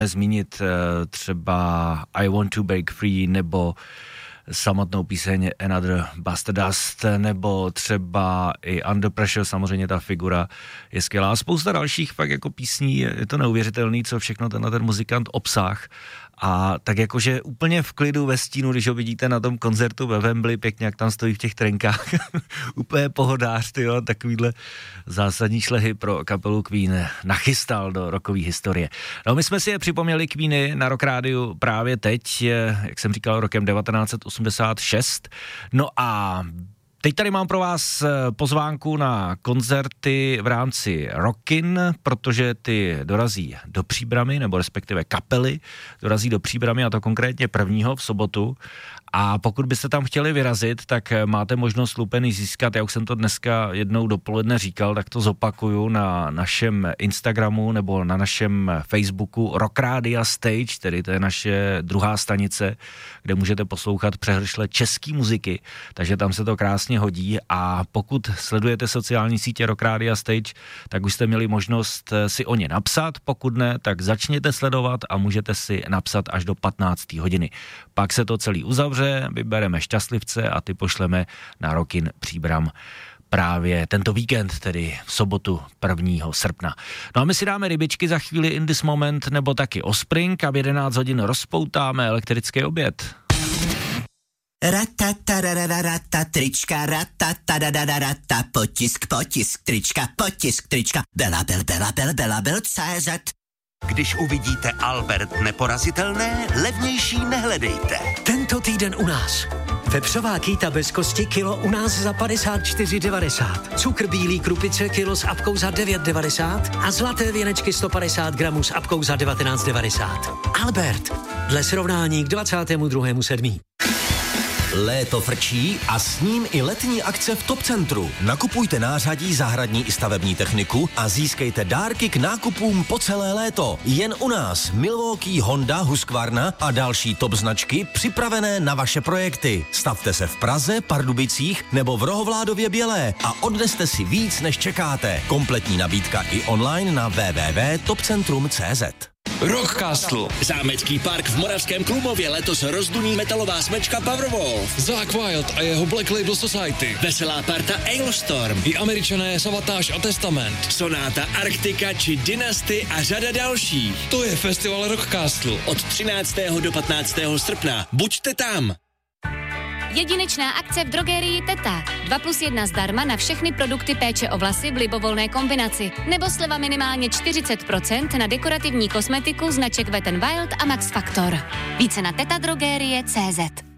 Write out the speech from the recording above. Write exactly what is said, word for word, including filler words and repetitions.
zmínit třeba I Want to Break Free nebo samotnou píseň Another Buster Dust, nebo třeba i Under Pressure, samozřejmě ta figura je skvělá. Spousta dalších fakt jako písní, je to neuvěřitelný, co všechno tenhle ten muzikant obsáh. A tak jakože úplně v klidu ve stínu, když ho vidíte na tom koncertu ve Wembley, pěkně jak tam stojí v těch trenkách, úplně pohodář, tyjo, takovýhle zásadní šlehy pro kapelu Queen nachystal do rockové historie. No my jsme si je připomněli Queeny na Rock Rádiu právě teď, jak jsem říkal, rokem devatenáct set osmdesát šest. No a teď tady mám pro vás pozvánku na koncerty v rámci Rockin, protože ty dorazí do Příbrami, nebo respektive kapely dorazí do Příbrami, a to konkrétně prvního v sobotu. A pokud byste tam chtěli vyrazit, tak máte možnost lupený získat. Já už jsem to dneska jednou dopoledne říkal, tak to zopakuju na našem Instagramu nebo na našem Facebooku Rock Radio Stage, tedy to je naše druhá stanice, kde můžete poslouchat přehršle český muziky, takže tam se to krásně hodí. A pokud sledujete sociální sítě Rock Radio Stage, tak už jste měli možnost si o ně napsat, pokud ne, tak začněte sledovat a můžete si napsat až do patnácté hodiny. Pak se to celý uzavře, vybereme šťastlivce a ty pošleme na Rockin Příbram právě tento víkend, tedy v sobotu prvního srpna. No a my si dáme rybičky za chvíli In This Moment nebo taky Offspring a v jedenáct hodin rozpoutáme elektrický oběd. Ratatarararata, trička, ratatarararata, potisk, potisk, trička, potisk, trička, belabel, belabel, belabel, cé zet. Když uvidíte Albert neporazitelné, levnější nehledejte. Tento týden u nás. Vepřová kýta bez kosti kilo u nás za padesát čtyři devadesát. Cukr bílý krupice kilo s apkou za devět devadesát a zlaté věnečky sto padesát gramů s apkou za devatenáct devadesát. Albert, dle srovnání k dvacátému druhému sedmý Léto frčí a s ním i letní akce v Top Centru. Nakupujte nářadí, zahradní i stavební techniku a získejte dárky k nákupům po celé léto. Jen u nás Milwaukee, Honda, Husqvarna a další top značky připravené na vaše projekty. Stavte se v Praze, Pardubicích nebo v Rohovládově Bělé a odneste si víc, než čekáte. Kompletní nabídka i online na w w w tečka top centrum tečka c z. Rockcastle. Zámecký park v Moravském Klumově letos rozduní metalová smečka Powerwolf. Zakk Wylde a jeho Black Label Society. Veselá parta Ailstorm. I Američané Savatage a Testament. Sonáta Arktika či Dynasty a řada dalších. To je festival Rockcastle. Od třináctého do patnáctého srpna. Buďte tam. Jedinečná akce v drogerii Teta. dva plus jedna zdarma na všechny produkty péče o vlasy v libovolné kombinaci. Nebo sleva minimálně čtyřicet procent na dekorativní kosmetiku značek Wet n Wild a Max Factor. Více na tetadrogerie tečka cé zet.